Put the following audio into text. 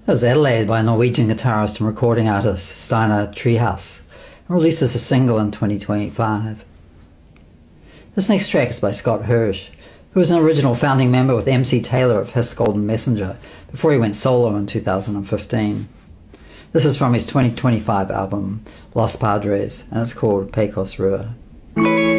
That was Adelaide by Norwegian guitarist and recording artist Steinar Treehouse, and releases a single in 2025. This next track is by Scott Hirsch, who was an original founding member with MC Taylor of Hiss Golden Messenger before he went solo in 2015. This is from his 2025 album Los Padres, and it's called Pecos River.